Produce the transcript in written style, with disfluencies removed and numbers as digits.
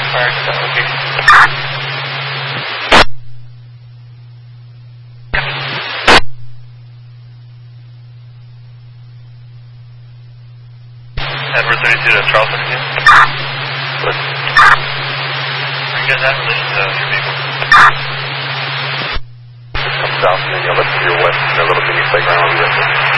prior to that location. Edward 32 to Charles 32. Where you guys at in relation to your vehicle? Just come south and then you'll look to your west, the little mini playground on the other.